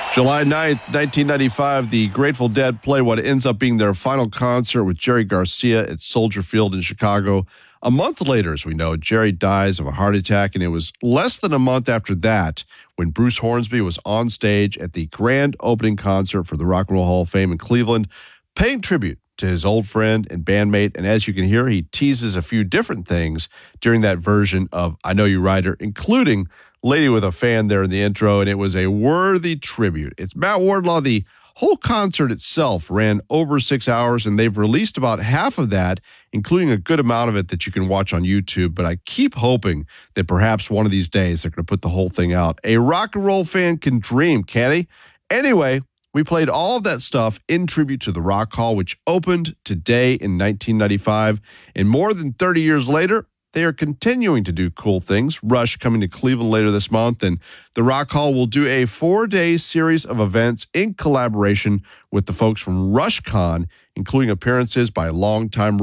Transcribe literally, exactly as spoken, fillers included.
July ninth, nineteen ninety-five, the Grateful Dead play what ends up being their final concert with Jerry Garcia at Soldier Field in Chicago. A month later, as we know, Jerry dies of a heart attack, and it was less than a month after that when Bruce Hornsby was on stage at the grand opening concert for the Rock and Roll Hall of Fame in Cleveland, paying tribute to his old friend and bandmate. And as you can hear, he teases a few different things during that version of I Know You Rider, including Lady with a Fan there in the intro, and it was a worthy tribute. It's Matt Wardlaw. The whole concert itself ran over six hours, and they've released about half of that, including a good amount of it that you can watch on YouTube. But I keep hoping that perhaps one of these days they're going to put the whole thing out. A rock and roll fan can dream, can't he? Anyway, we played all of that stuff in tribute to the Rock Hall, which opened today in nineteen ninety-five. And more than thirty years later, they are continuing to do cool things. Rush coming to Cleveland later this month, and the Rock Hall will do a four-day series of events in collaboration with the folks from RushCon, including appearances by longtime